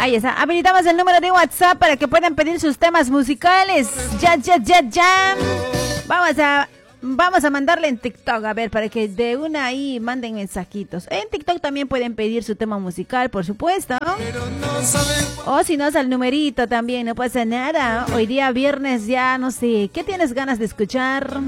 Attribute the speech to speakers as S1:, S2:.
S1: Ahí está. Habilitamos el número de WhatsApp para que puedan pedir sus temas musicales. Ya. Vamos a mandarle en TikTok, a ver, para que de una ahí manden mensajitos. En TikTok también pueden pedir su tema musical, por supuesto. O si no, es al numerito también, no pasa nada. Hoy día viernes ya, no sé, ¿qué tienes ganas de escuchar?